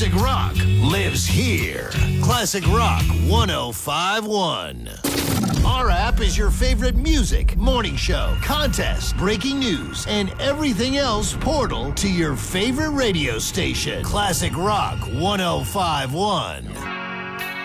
Classic Rock lives here. Classic Rock 105.1. Our app is your favorite music, morning show, contest, breaking news, and everything else portal to your favorite radio station. Classic Rock 105.1.